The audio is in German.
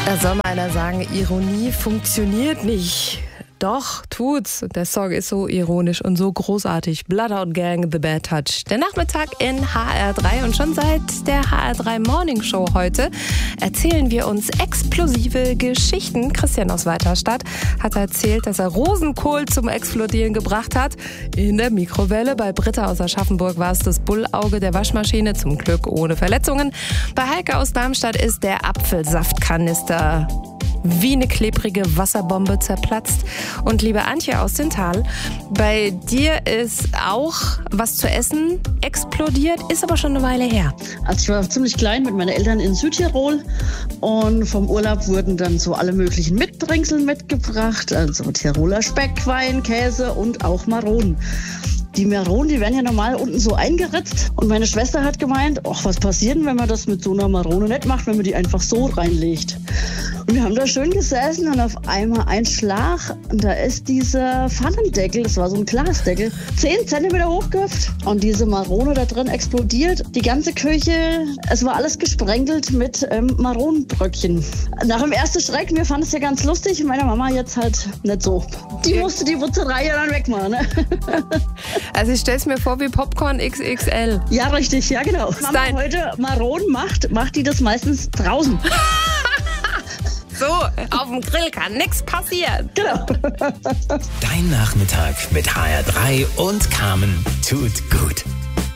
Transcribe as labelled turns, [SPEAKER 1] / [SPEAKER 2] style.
[SPEAKER 1] Da soll mal einer sagen, Ironie funktioniert nicht. Doch, tut's. Der Song ist so ironisch und so großartig. Bloodhound Gang, The Bad Touch. Der Nachmittag in HR3 und schon seit der HR3 Morning Show heute erzählen wir uns explosive Geschichten. Christian aus Weiterstadt hat erzählt, dass er Rosenkohl zum Explodieren gebracht hat. In der Mikrowelle. Bei Britta aus Aschaffenburg war es das Bullauge der Waschmaschine, zum Glück ohne Verletzungen. Bei Heike aus Darmstadt ist der Apfelsaftkanister wie eine klebrige Wasserbombe zerplatzt. Und liebe Antje aus dem Tal, bei dir ist auch was zu essen explodiert, ist aber schon eine Weile her.
[SPEAKER 2] Also ich war ziemlich klein mit meinen Eltern in Südtirol und vom Urlaub wurden dann so alle möglichen Mitbringseln mitgebracht, also Tiroler Speck, Wein, Käse und auch Maronen. Die Maronen, die werden ja normal unten so eingeritzt. Und meine Schwester hat gemeint, ach, was passiert denn, wenn man das mit so einer Marone nicht macht, wenn man die einfach so reinlegt? Und wir haben da schön gesessen und auf einmal ein Schlag. Und da ist dieser Pfannendeckel, das war so ein Glasdeckel, 10 Zentimeter hochgehüpft. Und diese Marone da drin explodiert. Die ganze Küche, es war alles gesprenkelt mit Maronenbröckchen. Nach dem ersten Schreck, wir fanden es ja ganz lustig. Meine Mama jetzt halt nicht so. Die musste die Wutzerei ja dann wegmachen, ne?
[SPEAKER 1] Also ich stelle es mir vor wie Popcorn XXL.
[SPEAKER 2] Ja, richtig, ja genau. Wenn Mama heute Maronen macht die das meistens draußen.
[SPEAKER 1] So, auf dem Grill kann nichts passieren.
[SPEAKER 2] Genau.
[SPEAKER 3] Dein Nachmittag mit HR3 und Carmen tut gut.